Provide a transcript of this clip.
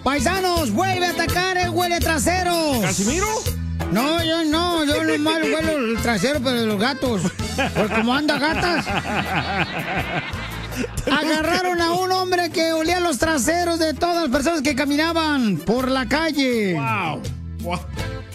Paisanos, vuelve a atacar el huele trasero. ¿Casimiro? No, yo nomás huelo el trasero, pero de los gatos. Porque como anda gatas. Agarraron a un hombre que olía los traseros de todas las personas que caminaban por la calle. Wow.